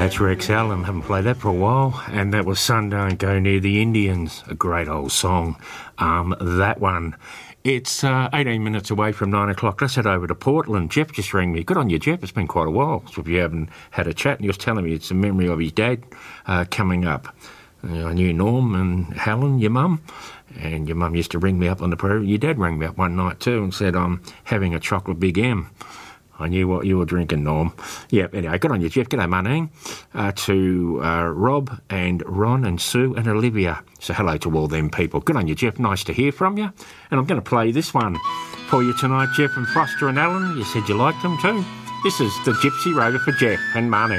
That's Rex Allen, haven't played that for a while, and that was Sun Don't Go Near the Indians, a great old song, that one. It's 18 minutes away from 9 o'clock. Let's head over to Portland. Jeff just rang me. Good on you, Jeff. It's been quite a while if you haven't had a chat, and he was telling me it's a memory of his dad coming up. I knew Norm and Helen, your mum, and your mum used to ring me up on the program. Your dad rang me up one night too and said, I'm having a chocolate Big M. I knew what you were drinking, Norm. Yeah, anyway, good on you, Jeff. G'day, Marnine. To Rob and Ron and Sue and Olivia. So hello to all them people. Good on you, Jeff. Nice to hear from you. And I'm going to play this one for you tonight, Jeff and Foster and Alan. You said you liked them too. This is the Gypsy Rover for Jeff and Marnine.